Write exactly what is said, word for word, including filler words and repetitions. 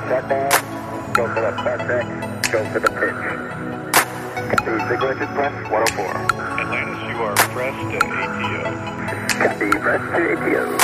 Set down. Go for the fast X. Go for the pitch. The signature press one oh four. Atlantis, you are pressed to A T O. Copy, press to A T O.